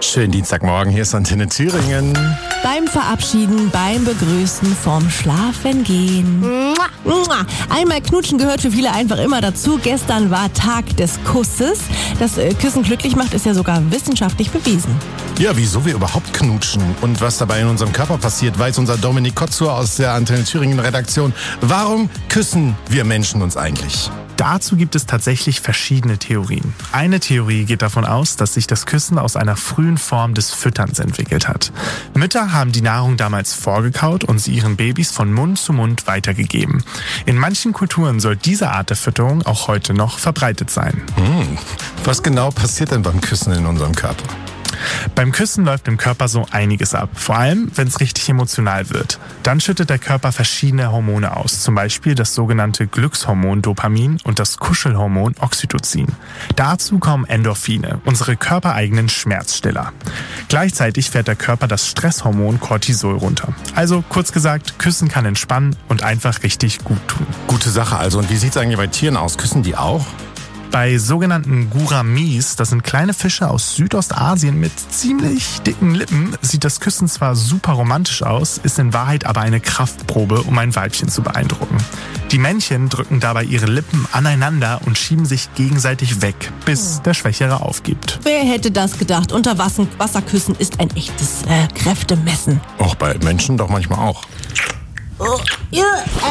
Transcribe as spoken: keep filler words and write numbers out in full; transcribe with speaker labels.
Speaker 1: Schönen Dienstagmorgen, hier ist Antenne Thüringen.
Speaker 2: Beim Verabschieden, beim Begrüßen, vorm Schlafengehen. Einmal knutschen gehört für viele einfach immer dazu. Gestern war Tag des Kusses. Dass Küssen glücklich macht, ist ja sogar wissenschaftlich bewiesen.
Speaker 1: Ja, wieso wir überhaupt knutschen und was dabei in unserem Körper passiert, weiß unser Dominik Kotzur aus der Antenne Thüringen Redaktion. Warum küssen wir Menschen uns eigentlich?
Speaker 3: Dazu gibt es tatsächlich verschiedene Theorien. Eine Theorie geht davon aus, dass sich das Küssen aus einer frühen Form des Fütterns entwickelt hat. Mütter haben die Nahrung damals vorgekaut und sie ihren Babys von Mund zu Mund weitergegeben. In manchen Kulturen soll diese Art der Fütterung auch heute noch verbreitet sein.
Speaker 1: Hm. Was genau passiert denn beim Küssen in unserem Körper?
Speaker 3: Beim Küssen läuft im Körper so einiges ab, vor allem wenn es richtig emotional wird. Dann schüttet der Körper verschiedene Hormone aus, zum Beispiel das sogenannte Glückshormon Dopamin und das Kuschelhormon Oxytocin. Dazu kommen Endorphine, unsere körpereigenen Schmerzstiller. Gleichzeitig fährt der Körper das Stresshormon Cortisol runter. Also kurz gesagt, Küssen kann entspannen und einfach richtig gut tun.
Speaker 1: Gute Sache also. Und wie sieht es eigentlich bei Tieren aus? Küssen die auch?
Speaker 3: Bei sogenannten Guramis, das sind kleine Fische aus Südostasien mit ziemlich dicken Lippen, sieht das Küssen zwar super romantisch aus, ist in Wahrheit aber eine Kraftprobe, um ein Weibchen zu beeindrucken. Die Männchen drücken dabei ihre Lippen aneinander und schieben sich gegenseitig weg, bis der Schwächere aufgibt.
Speaker 2: Wer hätte das gedacht? Unter Wasser, Wasserküssen ist ein echtes äh, Kräftemessen.
Speaker 1: Auch bei Menschen doch manchmal auch.
Speaker 2: Oh, ja,